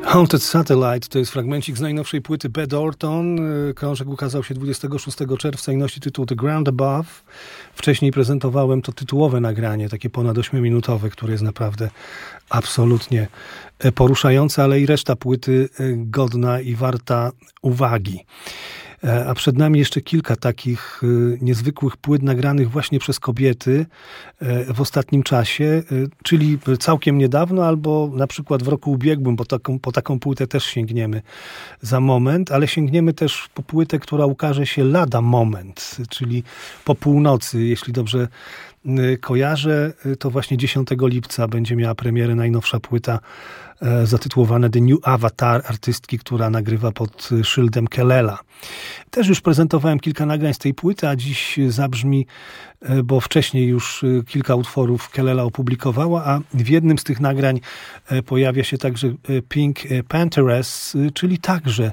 Haunted Satellite to jest fragmencik z najnowszej płyty Bed Orton. Krążek ukazał się 26 czerwca i nosi tytuł The Ground Above. Wcześniej prezentowałem to tytułowe nagranie, takie ponad 8-minutowe, które jest naprawdę absolutnie poruszające, ale i reszta płyty godna i warta uwagi. A przed nami jeszcze kilka takich niezwykłych płyt nagranych właśnie przez kobiety w ostatnim czasie, czyli całkiem niedawno albo na przykład w roku ubiegłym, bo po taką płytę też sięgniemy za moment, ale sięgniemy też po płytę, która ukaże się lada moment, czyli po północy, jeśli dobrze kojarzę, to właśnie 10 lipca będzie miała premierę najnowsza płyta zatytułowana The New Avatar artystki, która nagrywa pod szyldem Kelela. Też już prezentowałem kilka nagrań z tej płyty, a dziś zabrzmi, bo wcześniej już kilka utworów Kelela opublikowała, a w jednym z tych nagrań pojawia się także Pink Pantheress, czyli także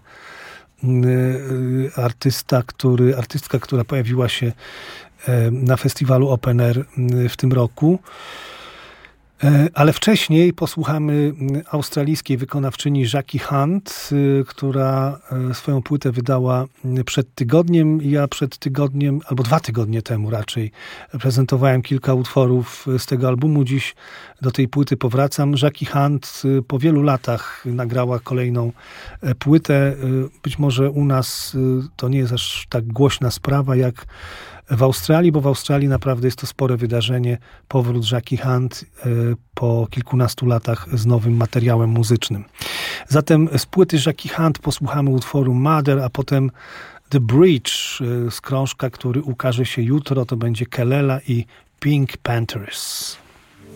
artystka, która pojawiła się na festiwalu Open Air w tym roku. Ale wcześniej posłuchamy australijskiej wykonawczyni Jackie Hunt, która swoją płytę wydała przed tygodniem. Ja przed tygodniem, albo 2 tygodnie temu raczej, prezentowałem kilka utworów z tego albumu. Dziś do tej płyty powracam. Jackie Hunt po wielu latach nagrała kolejną płytę. Być może u nas to nie jest aż tak głośna sprawa jak w Australii, bo w Australii naprawdę jest to spore wydarzenie. Powrót Jackie Hunt po kilkunastu latach z nowym materiałem muzycznym. Zatem z płyty Jackie Hunt posłuchamy utworu Mother, a potem The Bridge z krążka, który ukaże się jutro. To będzie Kelela i Pink Panthers.